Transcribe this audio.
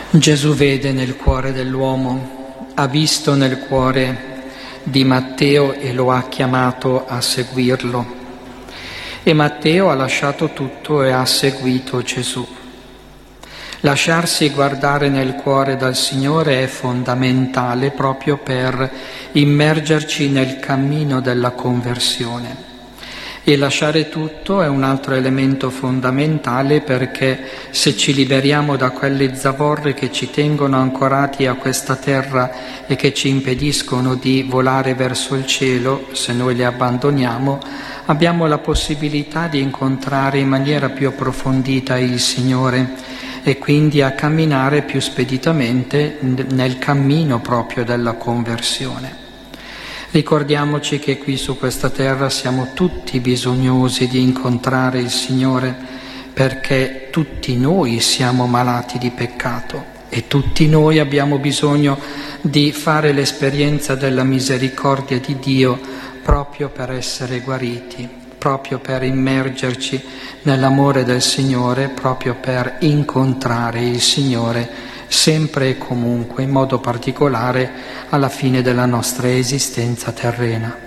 Gesù vede nel cuore dell'uomo, ha visto nel cuore di Matteo e lo ha chiamato a seguirlo. E Matteo ha lasciato tutto e ha seguito Gesù. Lasciarsi guardare nel cuore dal Signore è fondamentale proprio per immergerci nel cammino della conversione. E lasciare tutto è un altro elemento fondamentale, perché se ci liberiamo da quelle zavorre che ci tengono ancorati a questa terra e che ci impediscono di volare verso il cielo, se noi le abbandoniamo, abbiamo la possibilità di incontrare in maniera più approfondita il Signore e quindi a camminare più speditamente nel cammino proprio della conversione. Ricordiamoci che qui su questa terra siamo tutti bisognosi di incontrare il Signore, perché tutti noi siamo malati di peccato e tutti noi abbiamo bisogno di fare l'esperienza della misericordia di Dio proprio per essere guariti, proprio per immergerci nell'amore del Signore, proprio per incontrare il Signore sempre e comunque, in modo particolare alla fine della nostra esistenza terrena.